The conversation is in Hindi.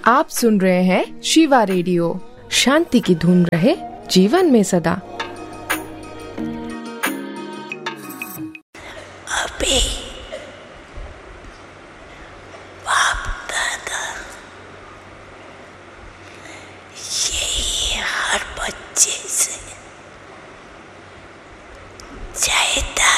आप सुन रहे हैं शिवा रेडियो। शांति की धुन रहे जीवन में सदा। अबे बाप दादा यही हर बच्चे से चाहता